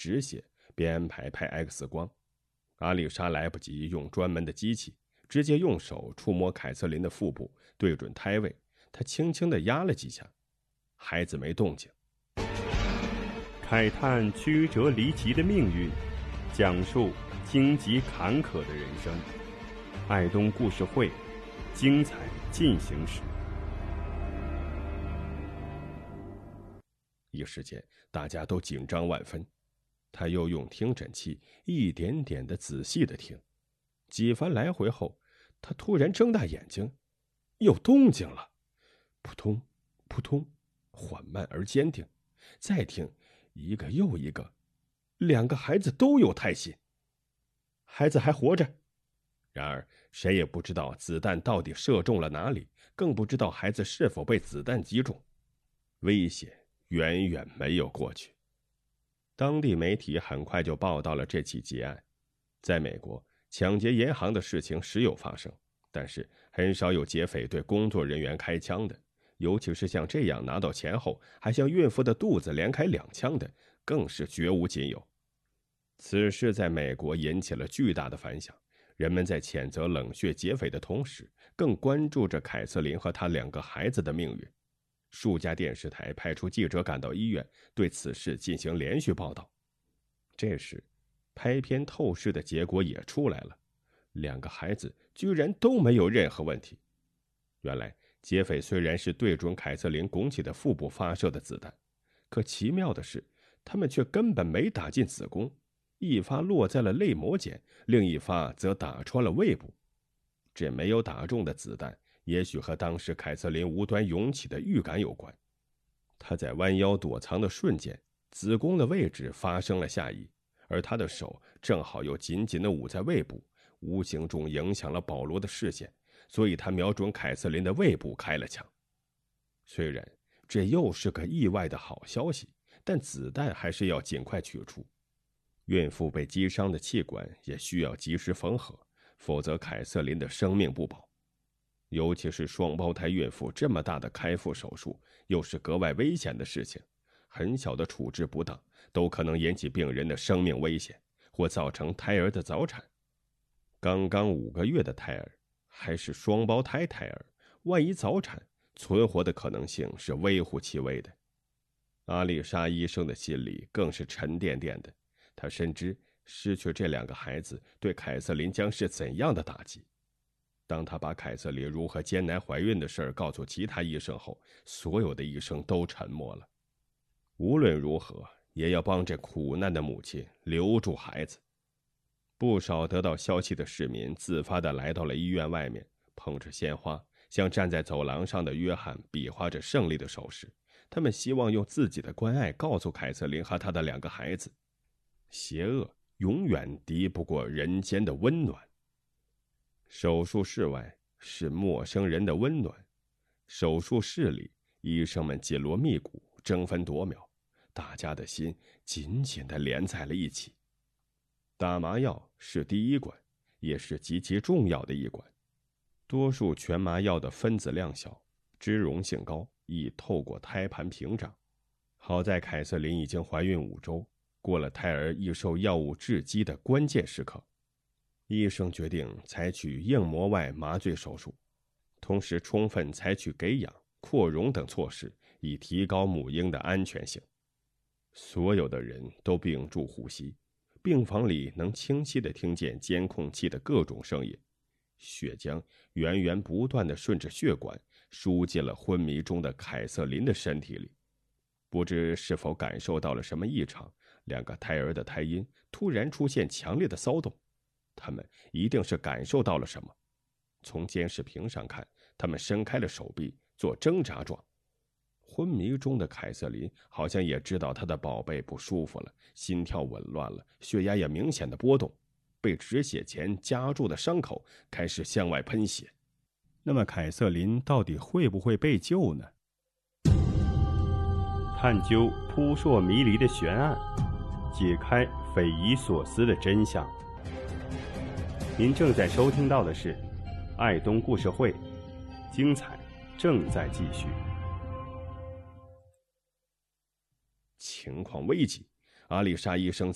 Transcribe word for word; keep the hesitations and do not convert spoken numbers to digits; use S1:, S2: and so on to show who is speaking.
S1: 止血，边安排拍 X 光。阿丽莎来不及用专门的机器，直接用手触摸凯瑟琳的腹部，对准胎位，她轻轻地压了几下，孩子没动静。
S2: 慨叹曲折离奇的命运，讲述荆棘坎坷的人生。爱东故事会，精彩进行时。
S1: 一时间，大家都紧张万分。他又用听诊器一点点的仔细的听，几番来回后，他突然睁大眼睛，有动静了，扑通扑通，缓慢而坚定。再听，一个又一个，两个孩子都有胎心，孩子还活着。然而谁也不知道子弹到底射中了哪里，更不知道孩子是否被子弹击中。危险远远没有过去。当地媒体很快就报道了这起劫案。在美国，抢劫银行的事情时有发生，但是很少有劫匪对工作人员开枪的，尤其是像这样拿到钱后还向孕妇的肚子连开两枪的，更是绝无仅有。此事在美国引起了巨大的反响，人们在谴责冷血劫匪的同时，更关注着凯瑟琳和她两个孩子的命运。数家电视台派出记者赶到医院，对此事进行连续报道。这时，拍片透视的结果也出来了，两个孩子居然都没有任何问题。原来，劫匪虽然是对准凯瑟琳拱起的腹部发射的子弹，可奇妙的是，他们却根本没打进子宫，一发落在了肋膜间，另一发则打穿了胃部。这没有打中的子弹，也许和当时凯瑟琳无端涌起的预感有关。她在弯腰躲藏的瞬间，子宫的位置发生了下移，而她的手正好又紧紧地捂在胃部，无形中影响了保罗的视线，所以他瞄准凯瑟琳的胃部开了枪。虽然这又是个意外的好消息，但子弹还是要尽快取出。孕妇被击伤的气管也需要及时缝合，否则凯瑟琳的生命不保。尤其是双胞胎孕妇这么大的开腹手术，又是格外危险的事情，很小的处置不当都可能引起病人的生命危险，或造成胎儿的早产。刚刚五个月的胎儿，还是双胞胎胎儿，万一早产，存活的可能性是微乎其微的。阿丽莎医生的心里更是沉甸甸的，她深知失去这两个孩子对凯瑟琳将是怎样的打击。当他把凯瑟琳如何艰难怀孕的事告诉其他医生后，所有的医生都沉默了。无论如何，也要帮这苦难的母亲留住孩子。不少得到消息的市民自发地来到了医院外面，捧着鲜花，向站在走廊上的约翰比划着胜利的手势。他们希望用自己的关爱告诉凯瑟琳和她的两个孩子，邪恶永远敌不过人间的温暖。手术室外是陌生人的温暖，手术室里医生们紧锣密鼓，争分夺秒，大家的心紧紧地连在了一起。打麻药是第一关，也是极其重要的一关。多数全麻药的分子量小，脂溶性高，易透过胎盘屏障。好在凯瑟琳已经怀孕五周，过了胎儿易受药物致畸的关键时刻。医生决定采取硬膜外麻醉手术，同时充分采取给氧、扩容等措施，以提高母婴的安全性。所有的人都屏住呼吸，病房里能清晰地听见监控器的各种声音，血浆源源不断地顺着血管输进了昏迷中的凯瑟琳的身体里。不知是否感受到了什么异常，两个胎儿的胎音突然出现强烈的骚动，他们一定是感受到了什么。从监视屏上看，他们伸开了手臂做挣扎状。昏迷中的凯瑟琳好像也知道她的宝贝不舒服了，心跳紊乱了，血压也明显的波动，被止血钳夹住的伤口开始向外喷血。那么凯瑟琳到底会不会被救呢？
S2: 探究扑朔迷离的悬案，解开匪夷所思的真相。您正在收听到的是爱东故事会，精彩正在继续。
S1: 情况危急，阿丽莎医生